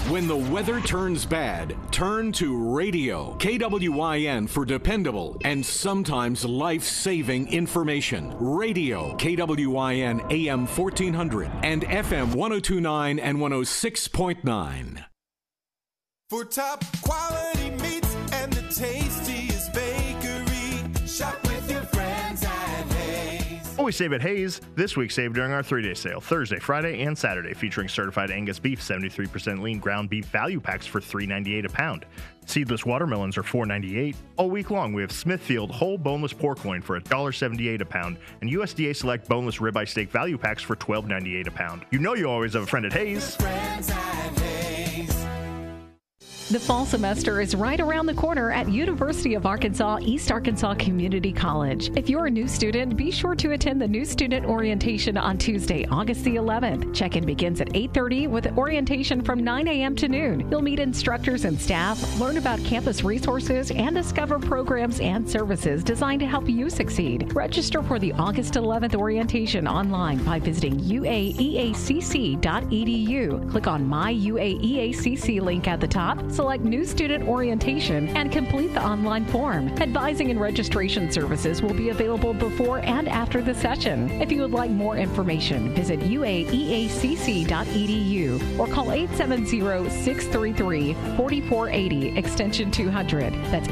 When the weather turns bad, turn to radio. KWYN for dependable and sometimes life-saving information. Radio, KWYN AM 1400 and FM 1029 and 106.9. For top quality meats and the tastiest bakery, shop with your friends at Hayes. Always save at Hayes. This week save during our 3-day sale, Thursday, Friday, and Saturday, featuring certified Angus beef, 73% lean ground beef value packs for $3.98 a pound. Seedless watermelons are $4.98. All week long, we have Smithfield whole boneless pork loin for $1.78 a pound, and USDA Select boneless ribeye steak value packs for $12.98 a pound. You know you always have a friend at Hayes. Friends at Hayes. The fall semester is right around the corner at University of Arkansas East Arkansas Community College. If you're a new student, be sure to attend the new student orientation on Tuesday, August the 11th. Check-in begins at 8:30 with orientation from 9 a.m. to noon. You'll meet instructors and staff, learn about campus resources, and discover programs and services designed to help you succeed. Register for the August 11th orientation online by visiting uaeacc.edu. Click on My UAEACC link at the top. Select New Student Orientation and complete the online form. Advising and registration services will be available before and after the session. If you would like more information, visit uaeacc.edu or call 870-633-4480 extension 200. That's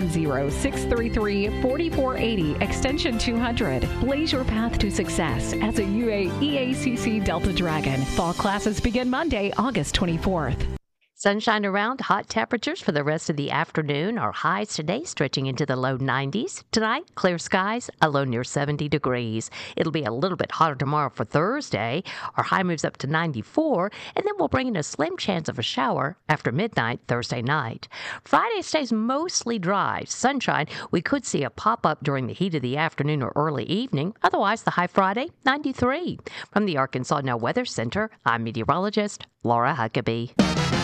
870-633-4480 extension 200. Blaze your path to success as a UAEACC Delta Dragon. Fall classes begin Monday, August 24th. Sunshine around, hot temperatures for the rest of the afternoon. Our highs today stretching into the low 90s. Tonight, clear skies, a low near 70 degrees. It'll be a little bit hotter tomorrow for Thursday. Our high moves up to 94, and then we'll bring in a slim chance of a shower after midnight Thursday night. Friday stays mostly dry. Sunshine, we could see a pop-up during the heat of the afternoon or early evening. Otherwise, the high Friday, 93. From the Arkansas Now Weather Center, I'm meteorologist Laura Huckabee.